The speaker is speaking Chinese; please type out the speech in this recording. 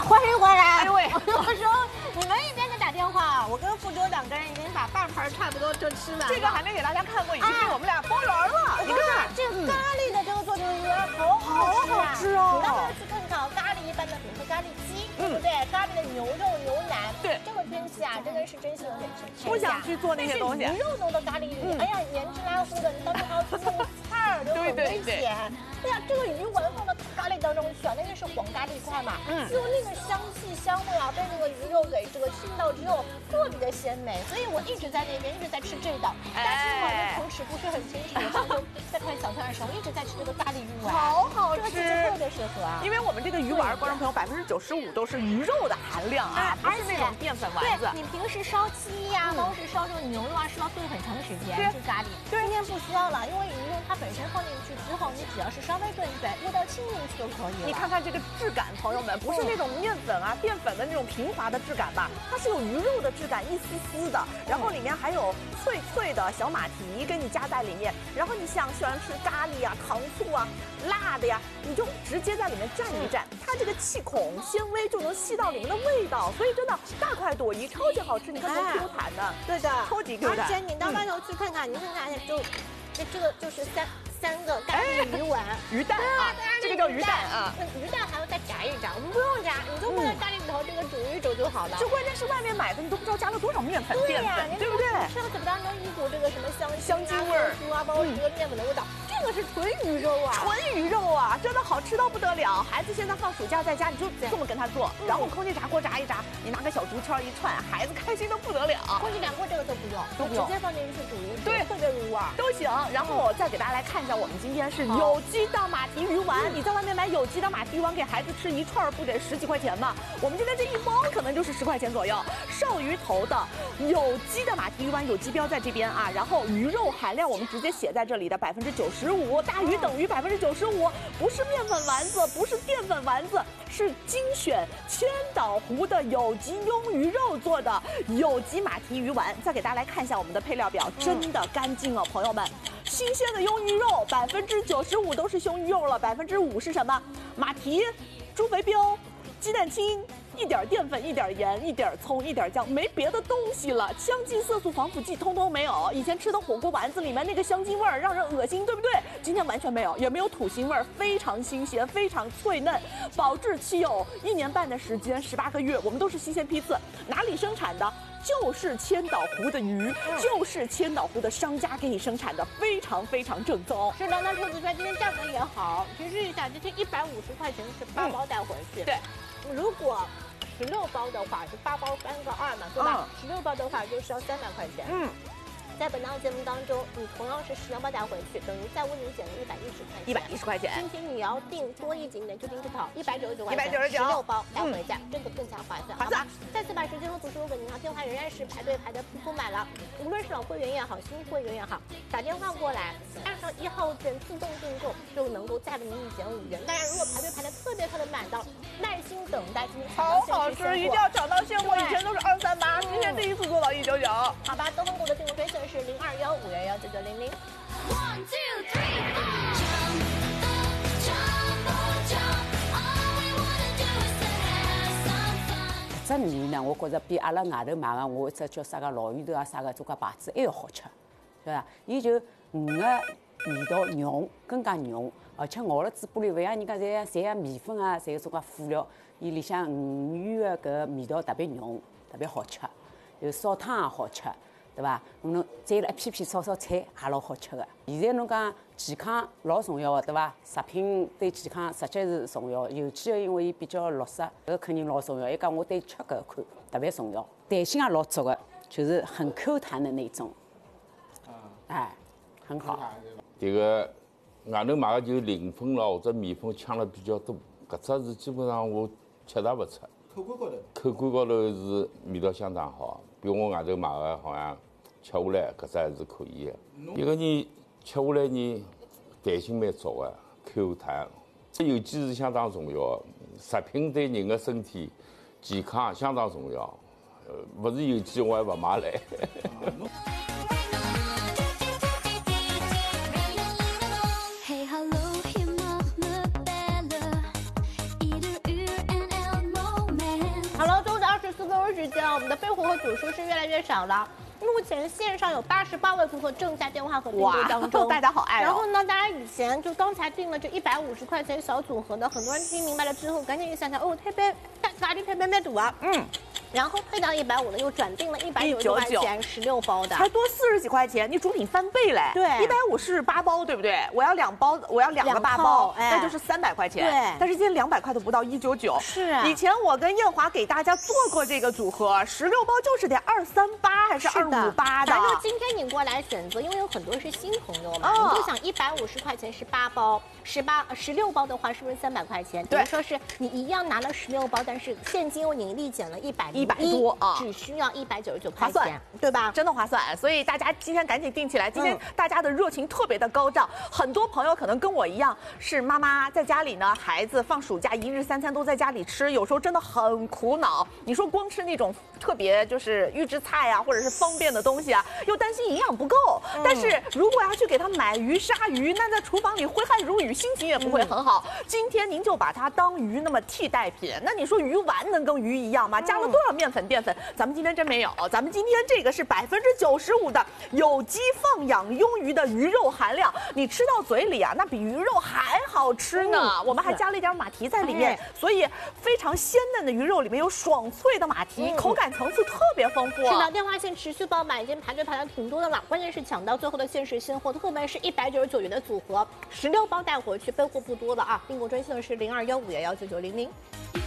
欢迎回来。 哎呦喂， 我说你们一边在打电话，我跟副州两个人已经把半盘差不多就吃完了。 这个还没给大家看过，已经被我们俩包圆了。你看这个咖喱的这个做成鱼丸好好吃哦。 你要不要去看看咖喱一般的，比如说咖喱鸡，对不对？咖喱的牛肉、牛腩， 对， 这个天气啊，真的是真心有点吃。 不想去做那些东西。 鱼肉弄的咖喱里，哎呀，盐之拉乎的，你当中还要去弄菜儿，就很危险。对呀，这个鱼丸放到咖喱当中去啊，那个是黄咖喱块嘛，就那个香气香味啊，被那个鱼肉给这个浸到之后，特别的鲜美。所以我一直在那边一直在吃这道，但是我的口齿不是很清楚，我当中在看小菜的时候，一直在吃这个咖喱鱼丸， 好好吃， 特别适合啊。 因为我们这个鱼丸，观众朋友95%都是鱼肉的含量啊，不是那种淀粉丸子。 你平时烧鸡呀，包括是烧这个牛肉啊，是要炖很长的时间吃咖喱。今天不需要了，因为鱼肉它本身放进去之后，你只要是稍微炖一炖，味道浸进去就可以了。 你看看这个质感，朋友们，不是那种面粉啊、淀粉的那种平滑的质感吧？它是有鱼肉的质感，一丝丝的，然后里面还有脆脆的小马蹄给你加在里面。然后你喜欢吃咖喱啊、糖醋啊、辣的呀，你就直接在里面蘸一蘸，它这个气孔纤维就能吸到里面的味道，所以真的大快朵颐，超级好吃。你看多 Q 弹的， 对的， 超级 Q 弹。 而且你到外头去看看，你看看这个就是三个咖喱鱼丸， 鱼蛋啊，这个叫鱼蛋啊。 鱼蛋还要再炸一炸，我们不用炸，你就放在咖喱里头这个煮一煮就好了。 就关键是外面买的，你都不知道加了多少面粉、淀粉，对不对？ 吃到嘴巴当中一股这个什么香精味儿啊，包括这个面粉的味道。这个是纯鱼肉啊， 纯鱼肉啊，真的好吃到不得了。孩子现在放暑假在家，你就这么跟他做，然后空气炸锅炸一炸，你拿个小竹签一串，孩子开心的不得了。 空气炸锅这个都不用，直接放进去煮一煮， 对， 特别入味都行。然后我再给大家来看一下，我们今天是有机的马蹄鱼丸。你在外面买有机的马蹄鱼丸给孩子吃一串，不得10几块钱吗？我们今天这一包可能就是10块钱左右。少鱼头的有机的马蹄鱼丸，有机标在这边啊。然后鱼肉含量我们直接写在这里的95%，大于等于95%，不是面粉丸子，不是淀粉丸子，是精选千岛湖的有机鳙鱼肉做的有机马蹄鱼丸。再给大家来看一下我们的配料表，真的干净哦，朋友们。新鲜的鳙鱼肉95%都是鳙鱼肉了，5%是什么？马蹄、猪肥膘、鸡蛋清。一点淀粉，一点盐，一点葱，一点酱，没别的东西了。香精、色素、防腐剂通通没有。以前吃的火锅丸子里面那个香精味儿让人恶心，对不对？今天完全没有，也没有土腥味儿，非常新鲜，非常脆嫩，保质期有1年半的时间，18个月。我们都是新鲜批次，哪里生产的？就是千岛湖的鱼，就是千岛湖的商家给你生产的，非常非常正宗。 是的，那兔子说今天价格也好，提示一下，这150块钱是8包带回去。 对， 如果16包的话是8包3个2嘛，对吧？16包的话就是要300块钱。在本档节目当中，你同样是12包带回去，等于再为你减了110块钱。 110块钱。 今天你要订多一点点，就订这套199块钱 ，199，16 包带回家，这个更加划算，好吧？再次把时间和组织留给您啊，电话仍然是排队排的铺满了，无论是老会员也好，新会员也好，打电话过来，按上1号键自动订购，就能够再为您减5元。当然，如果排队排的特别满到，耐心等待，今天好好吃，一定要抢到现货，以前都是238，今天第一次做到199。 好吧，东风谷的订购专线是0215119900。 这鱼呢，我觉着比阿拉外头买个我这叫啥个老鱼头啊啥个做个牌子还要好吃，对吧？伊就鱼的味道浓，更加浓，而且熬了嘴巴里勿像人家侪像米粉啊，侪有种介辅料，伊里向鱼的搿味道特别浓，特别好吃，有烧汤也好吃。对吧？侬蘸了一片片炒菜也老好吃的。现在侬讲健康老重要的，对吧？食品对健康实际是重要，尤其因为伊比较绿色，搿肯定老重要。伊讲我对吃搿款特别重要，弹性也老足的，就是很 Q 弹的那种。哎，很好。 这个外头买的就磷粉了或者面粉呛了比较多，搿只是基本上我吃也勿出。口感高头是味道相当好，比我外头买的好像吃下来搿只还是可以的。一个人吃下来呢，弹性蛮足的，Q 弹。这有机是相当重要的，食品对人的身体健康相当重要。勿是有机我还勿买来。 好了，最后的24分钟时间，我们的备货和组数是越来越少了。目前线上有88位顾客正在电话和订购当中， 大家好爱哦。 然后呢，大家以前就刚才订了这150块钱小组合的，很多人听明白了之后，赶紧一想想，哦，哪里特别买多啊？然后配到150的又转订了190块钱16包的， 才多40几块钱，你主品翻倍嘞。 对 ，150是8包，对不对？我要2包，我要2个8包，那就是300块钱。 对， 但是今天200块都不到199。 是啊， 以前我跟艳华给大家做过这个组合16包，就是得238还是258的。 反正今天你过来选择，因为有很多是新朋友嘛，你就想150块钱是8包，16包的话是不是300块钱？等于说是你一样拿了16包，但是现金盈利减了100多啊，只需要199块钱，对吧？ 真的划算，所以大家今天赶紧订起来。今天大家的热情特别的高涨，很多朋友可能跟我一样是妈妈，在家里呢，孩子放暑假1日3餐都在家里吃，有时候真的很苦恼。你说光吃那种特别就是预制菜啊，或者是方便的东西啊，又担心营养不够。但是如果要去给他买鱼、杀鱼，那在厨房里挥汗如雨，心情也不会很好。今天您就把它当鱼那么替代品，那你说鱼丸能跟鱼一样吗？加了多少面粉、淀粉？咱们今天真没有，咱们今天这个是95%的有机放养鳙鱼的鱼肉含量，你吃到嘴里啊，那比鱼肉还好吃呢。我们还加了一点马蹄在里面，所以非常鲜嫩的鱼肉里面有爽脆的马蹄，口感层次特别丰富。 是的，电话线持续爆满，已经排队排了挺多的了。关键是抢到最后的限时新货，特别是199元的组合，16包带回去，备货不多了啊！订购专线是0215119900。